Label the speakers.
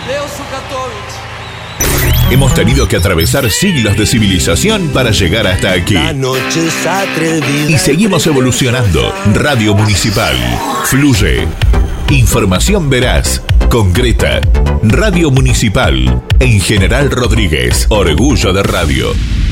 Speaker 1: Leo Sukatovich.
Speaker 2: Hemos tenido que atravesar siglos de civilización para llegar hasta aquí. Y seguimos evolucionando. Radio Municipal. Fluye. Información veraz, concreta. Radio Municipal. En General Rodríguez. Orgullo de radio.